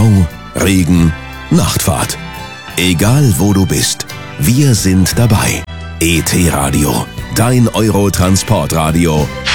Stau, Regen, Nachtfahrt. Egal wo du bist, wir sind dabei. ET Radio, dein Euro-Transportradio